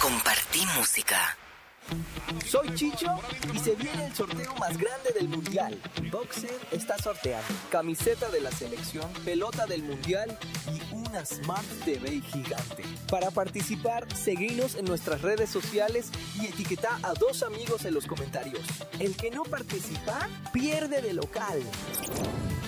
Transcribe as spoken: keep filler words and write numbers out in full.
Compartí música. Soy Chicho y se viene el sorteo más grande del mundial. Boxer está sorteando camiseta de la selección, pelota del mundial y una Smart T V gigante. Para participar, seguinos en nuestras redes sociales y etiqueta a dos amigos en los comentarios. El que no participa, pierde de local.